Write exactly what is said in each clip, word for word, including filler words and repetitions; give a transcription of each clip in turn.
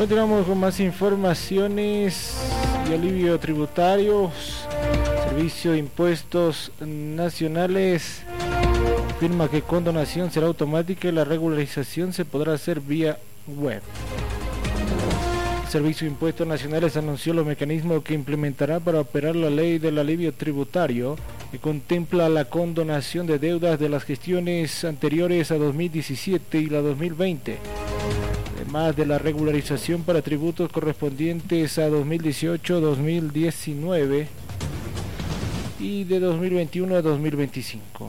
Continuamos con más informaciones y alivio tributario. Servicio de Impuestos Nacionales afirma que con donación será automática y la regularización se podrá hacer vía web. El Servicio de Impuestos Nacionales anunció los mecanismos que implementará para operar la ley del alivio tributario, que contempla la condonación de deudas de las gestiones anteriores a dos mil diecisiete y la dos mil veinte, además de la regularización para tributos correspondientes a dos mil dieciocho a dos mil diecinueve y de dos mil veintiuno a dos mil veinticinco.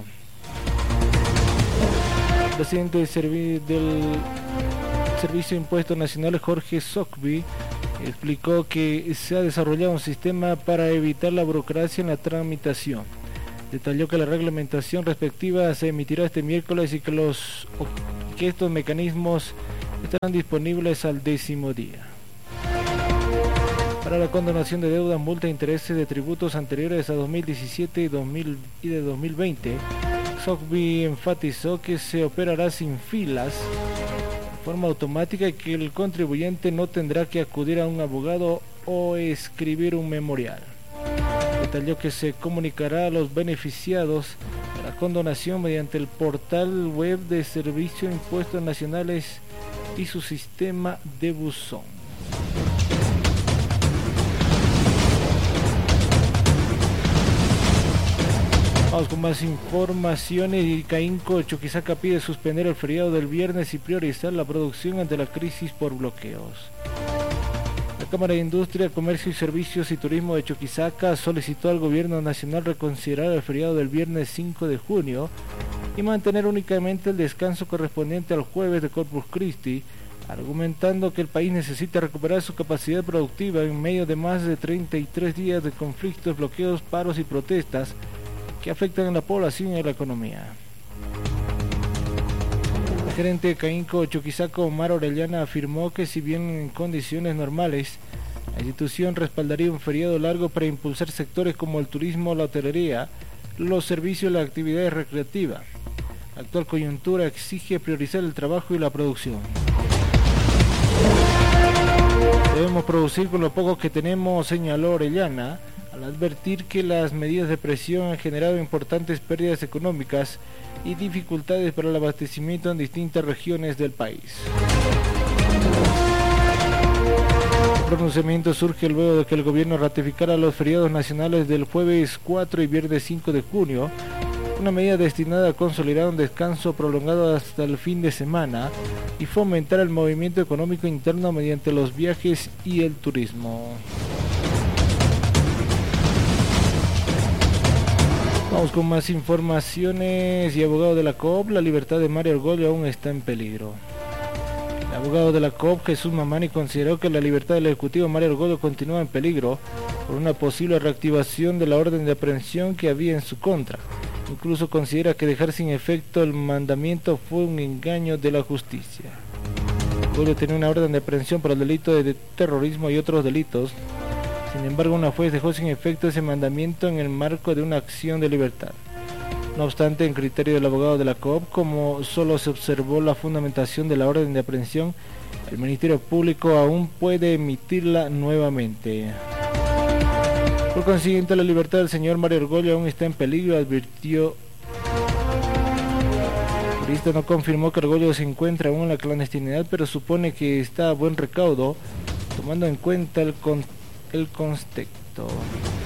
El presidente del, servi del Servicio de Impuestos Nacionales, Jorge Socbi, explicó que se ha desarrollado un sistema para evitar la burocracia en la tramitación. Detalló que la reglamentación respectiva se emitirá este miércoles y que, los, que estos mecanismos estarán disponibles al décimo día. Para la condonación de deudas, multas e intereses de tributos anteriores a dos mil diecisiete y, dos mil, y de dos mil veinte, Socbi enfatizó que se operará sin filas, de forma automática, y que el contribuyente no tendrá que acudir a un abogado o escribir un memorial. Detalló que se comunicará a los beneficiados de la condonación mediante el portal web de Servicio de Impuestos Nacionales y su sistema de buzón. Vamos con más informaciones. Caínco Chuquisaca pide suspender el feriado del viernes y priorizar la producción ante la crisis por bloqueos. La Cámara de Industria, Comercio y Servicios y Turismo de Chuquisaca solicitó al Gobierno Nacional reconsiderar el feriado del viernes cinco de junio y mantener únicamente el descanso correspondiente al jueves de Corpus Christi, argumentando que el país necesita recuperar su capacidad productiva en medio de más de treinta y tres días de conflictos, bloqueos, paros y protestas que afectan a la población y a la economía. El gerente de Caínco Chuquisaca, Omar Orellana, afirmó que si bien en condiciones normales la institución respaldaría un feriado largo para impulsar sectores como el turismo, la hotelería, los servicios y la actividad recreativa, la actual coyuntura exige priorizar el trabajo y la producción. Debemos producir con lo poco que tenemos, señaló Orellana, al advertir que las medidas de presión han generado importantes pérdidas económicas y dificultades para el abastecimiento en distintas regiones del país. El pronunciamiento surge luego de que el gobierno ratificara los feriados nacionales del jueves cuatro y viernes cinco de junio, una medida destinada a consolidar un descanso prolongado hasta el fin de semana y fomentar el movimiento económico interno mediante los viajes y el turismo. Vamos con más informaciones. Y abogado de la COP, la libertad de Mario Argollo aún está en peligro. El abogado de la COP, Jesús Mamani, consideró que la libertad del ejecutivo Mario Argollo continúa en peligro por una posible reactivación de la orden de aprehensión que había en su contra. Incluso considera que dejar sin efecto el mandamiento fue un engaño de la justicia. Argollo tenía una orden de aprehensión por el delito de terrorismo y otros delitos. Sin embargo, una juez dejó sin efecto ese mandamiento en el marco de una acción de libertad. No obstante, en criterio del abogado de la COP, como solo se observó la fundamentación de la orden de aprehensión, el Ministerio Público aún puede emitirla nuevamente. Por consiguiente, la libertad del señor Mario Argollo aún está en peligro, advirtió. El jurista no confirmó que Argollo se encuentra aún en la clandestinidad, pero supone que está a buen recaudo, tomando en cuenta el contexto. El contexto.